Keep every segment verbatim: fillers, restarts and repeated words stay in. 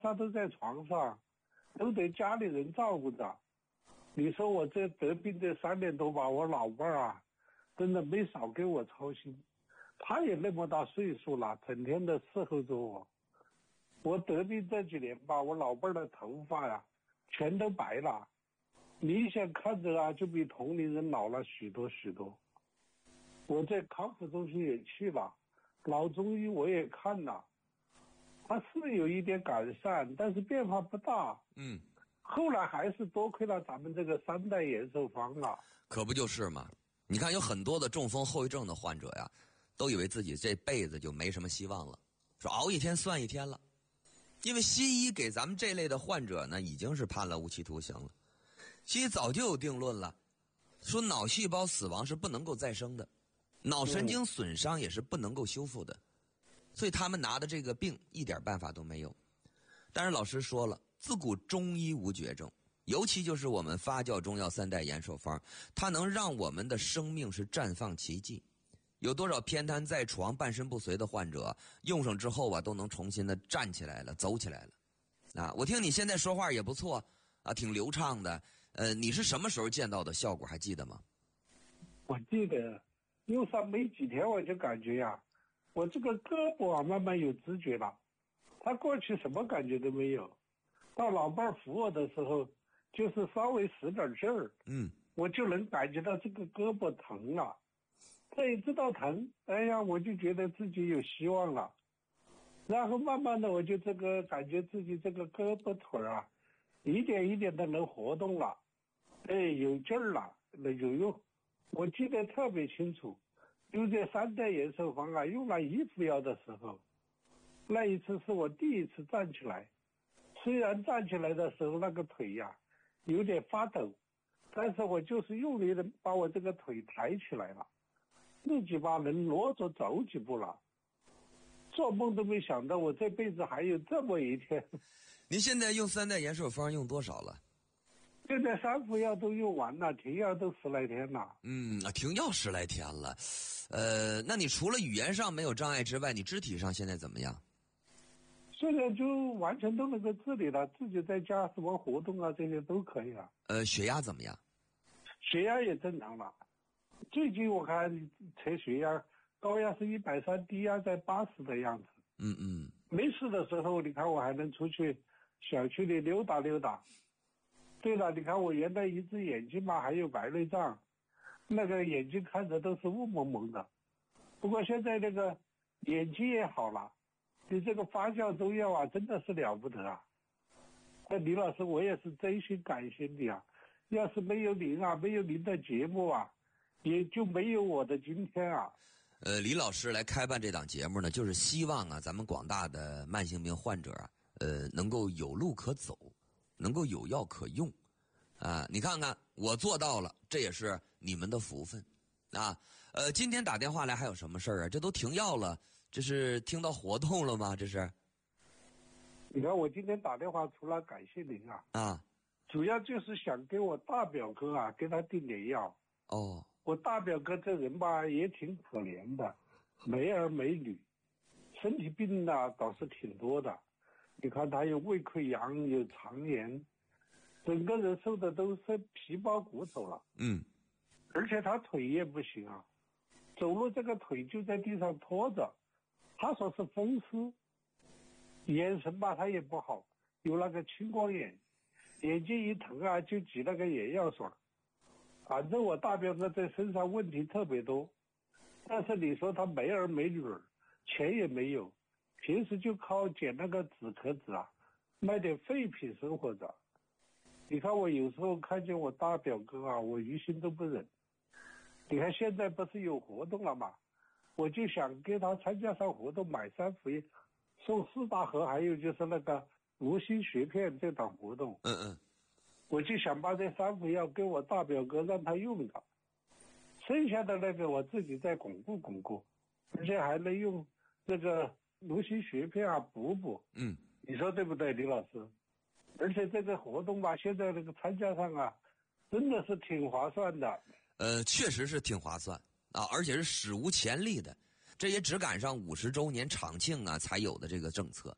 他都在床上，都得家里人照顾着。你说我这得病这三年多吧，我老伴儿啊，真的没少给我操心。他也那么大岁数了，整天的伺候着我。我得病这几年吧，我老伴儿的头发呀，全都白了，明显看着啊，就比同龄人老了许多许多。我在康复中心也去了，老中医我也看了，他是有一点改善，但是变化不大。 嗯， 后来还是多亏了咱们这个三代延寿方了。 可不就是嘛？你看有很多的中风后遗症的患者呀，都以为自己这辈子就没什么希望了，说熬一天算一天了。因为西医给咱们这类的患者呢，已经是判了无期徒刑了。西医早就有定论了，说脑细胞死亡是不能够再生的，脑神经损伤也是不能够修复的，所以他们拿的这个病一点办法都没有。但是老师说了，自古中医无绝症，尤其就是我们发酵中药三代延寿方，它能让我们的生命是绽放奇迹。有多少偏瘫在床半身不遂的患者用上之后啊，都能重新的站起来了，走起来了。啊，我听你现在说话也不错啊，挺流畅的。呃，你是什么时候见到的效果还记得吗？ 我记得用上没几天我就感觉呀、啊，我这个胳膊啊慢慢有知觉了，他过去什么感觉都没有，到老伴儿扶我的时候，就是稍微使点劲儿， 嗯， 我就能感觉到这个胳膊疼了。这一知道疼，哎呀，我就觉得自己有希望了。然后慢慢的，我就这个感觉自己这个胳膊腿啊，一点一点的能活动了，哎，有劲儿了，有用。我记得特别清楚，用这三代延寿方啊，用了一副药的时候，那一次是我第一次站起来。虽然站起来的时候那个腿呀、啊、有点发抖，但是我就是用力的把我这个腿抬起来了，自己吧能挪着走几步了。做梦都没想到我这辈子还有这么一天。 您现在用三代延寿方用多少了？ 现在三副药都用完了，停药都十来天了。 嗯，停药十来天了。呃，那你除了语言上没有障碍之外，你肢体上现在怎么样？ 现在就完全都能够自理了，自己在家什么活动啊这些都可以了。 呃，血压怎么样？ 血压也正常了。最近我看测血压，高压是一百三，低压在八十的样子。 嗯嗯。 没事的时候，你看我还能出去小区里溜达溜达。对了，你看我原来一只眼睛嘛还有白内障，那个眼睛看着都是雾蒙蒙的。不过现在那个眼睛也好了，你这个发酵中药啊，真的是了不得啊！那李老师，我也是真心感谢你啊！要是没有您啊，没有您的节目啊，也就没有我的今天啊。 呃，李老师来开办这档节目呢，就是希望啊，咱们广大的慢性病患者啊，呃，能够有路可走，能够有药可用，啊，你看看我做到了，这也是你们的福分，啊，呃，今天打电话来还有什么事儿啊？这都停药了，这是听到活动了吗？这是？ 你看我今天打电话除了感谢您啊， 啊， 主要就是想给我大表哥啊，给他订点药。 哦。 我大表哥这人吧也挺可怜的，没儿没女，身体病呢倒是挺多的。你看他有胃溃疡，有肠炎，整个人瘦的都是皮包骨头了。 嗯。 而且他腿也不行啊，走路这个腿就在地上拖着。他说是风湿，眼神吧他也不好，有那个青光眼，眼睛一疼啊就挤那个眼药水。反正我大表哥在身上问题特别多，但是你说他没儿没女儿，钱也没有，平时就靠捡那个纸壳子啊，卖点废品生活着。你看我有时候看见我大表哥啊，我于心都不忍。你看现在不是有活动了吗？我就想给他参加上活动，买三副药送四大盒，还有就是那个无心穴片这档活动。 嗯嗯。 我就想把这三副药给我大表哥让他用的，剩下的那个我自己再巩固巩固，而且还能用这个无心穴片啊补补。 嗯， 你说对不对，李老师？而且这个活动吧，现在那个参加上啊，真的是挺划算的。 呃，确实是挺划算啊，而且是史无前例的，这也只赶上五十周年长庆啊才有的这个政策。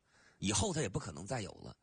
以后他也不可能再有了。